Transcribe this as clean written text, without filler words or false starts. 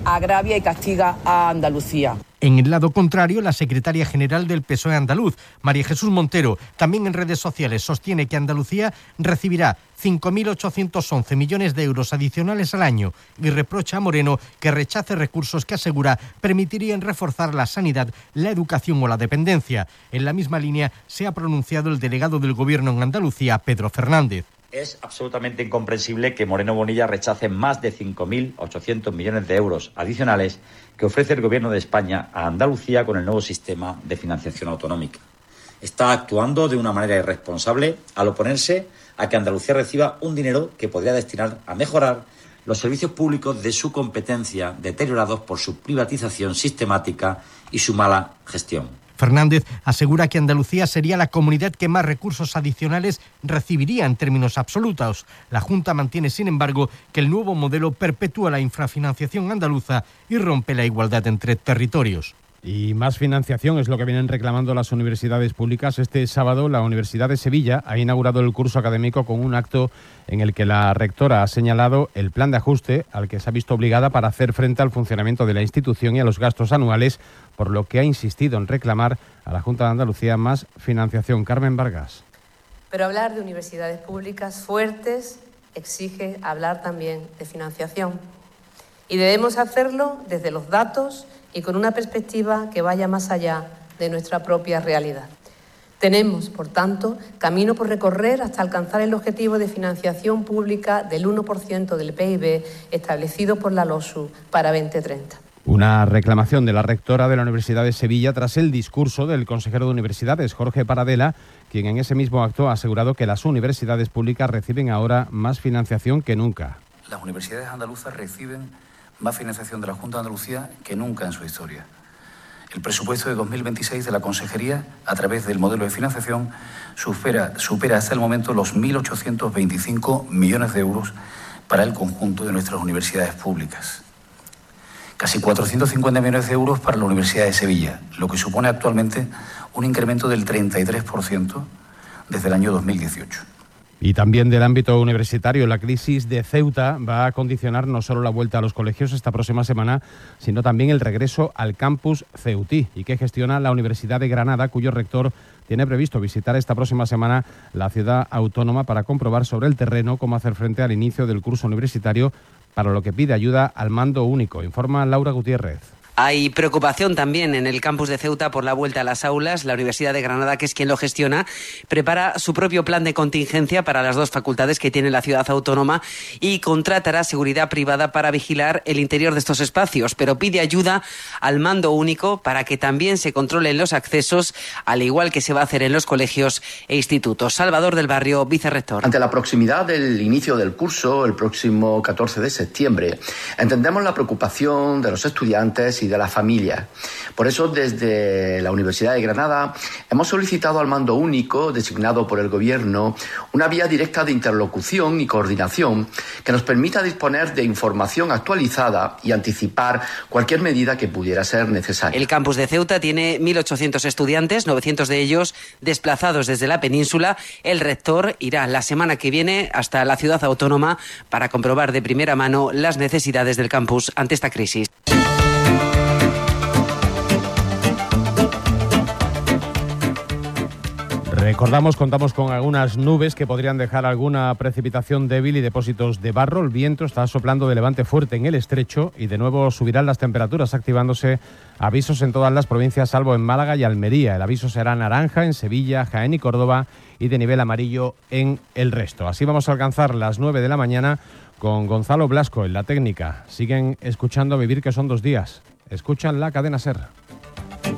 agravia y castiga a Andalucía. En el lado contrario, la secretaria general del PSOE andaluz, María Jesús Montero, también en redes sociales sostiene que Andalucía recibirá 5.811 millones de euros adicionales al año y reprocha a Moreno que rechace recursos que asegura permitirían reforzar la sanidad, la educación o la dependencia. En la misma línea se ha pronunciado el delegado del Gobierno en Andalucía, Pedro Fernández. Es absolutamente incomprensible que Moreno Bonilla rechace más de 5.800 millones de euros adicionales que ofrece el Gobierno de España a Andalucía con el nuevo sistema de financiación autonómica. Está actuando de una manera irresponsable al oponerse a que Andalucía reciba un dinero que podría destinar a mejorar los servicios públicos de su competencia, deteriorados por su privatización sistemática y su mala gestión. Fernández asegura que Andalucía sería la comunidad que más recursos adicionales recibiría en términos absolutos. La Junta mantiene, sin embargo, que el nuevo modelo perpetúa la infrafinanciación andaluza y rompe la igualdad entre territorios. Y más financiación es lo que vienen reclamando las universidades públicas. Este sábado la Universidad de Sevilla ha inaugurado el curso académico con un acto en el que la rectora ha señalado el plan de ajuste al que se ha visto obligada para hacer frente al funcionamiento de la institución y a los gastos anuales, por lo que ha insistido en reclamar a la Junta de Andalucía más financiación. Carmen Vargas. Pero hablar de universidades públicas fuertes exige hablar también de financiación. Y debemos hacerlo desde los datos y con una perspectiva que vaya más allá de nuestra propia realidad. Tenemos, por tanto, camino por recorrer hasta alcanzar el objetivo de financiación pública del 1% del PIB establecido por la LOSU para 2030. Una reclamación de la rectora de la Universidad de Sevilla tras el discurso del consejero de Universidades, Jorge Paradela, quien en ese mismo acto ha asegurado que las universidades públicas reciben ahora más financiación que nunca. Las universidades andaluzas reciben más financiación de la Junta de Andalucía que nunca en su historia. El presupuesto de 2026 de la Consejería, a través del modelo de financiación, supera hasta el momento los 1.825 millones de euros para el conjunto de nuestras universidades públicas. Casi 450 millones de euros para la Universidad de Sevilla, lo que supone actualmente un incremento del 33% desde el año 2018. Y también del ámbito universitario, la crisis de Ceuta va a condicionar no solo la vuelta a los colegios esta próxima semana, sino también el regreso al campus ceutí y que gestiona la Universidad de Granada, cuyo rector tiene previsto visitar esta próxima semana la ciudad autónoma para comprobar sobre el terreno cómo hacer frente al inicio del curso universitario, para lo que pide ayuda al mando único. Informa Laura Gutiérrez. Hay preocupación también en el campus de Ceuta por la vuelta a las aulas. La Universidad de Granada, que es quien lo gestiona, prepara su propio plan de contingencia para las dos facultades que tiene la ciudad autónoma y contratará seguridad privada para vigilar el interior de estos espacios, pero pide ayuda al mando único para que también se controlen los accesos, al igual que se va a hacer en los colegios e institutos. Salvador del Barrio, vicerrector. Ante la proximidad del inicio del curso, el próximo 14 de septiembre, entendemos la preocupación de los estudiantes y de la familia. Por eso, desde la Universidad de Granada hemos solicitado al mando único, designado por el Gobierno, una vía directa de interlocución y coordinación que nos permita disponer de información actualizada y anticipar cualquier medida que pudiera ser necesaria. El campus de Ceuta tiene 1.800 estudiantes, 900 de ellos desplazados desde la península. El rector irá la semana que viene hasta la ciudad autónoma para comprobar de primera mano las necesidades del campus ante esta crisis. Recordamos, contamos con algunas nubes que podrían dejar alguna precipitación débil y depósitos de barro. El viento está soplando de levante fuerte en el estrecho y de nuevo subirán las temperaturas, activándose avisos en todas las provincias, salvo en Málaga y Almería. El aviso será naranja en Sevilla, Jaén y Córdoba y de nivel amarillo en el resto. Así vamos a alcanzar las 9 de la mañana con Gonzalo Blasco en la técnica. Siguen escuchando Vivir, que son 2 días. Escuchan la cadena SER.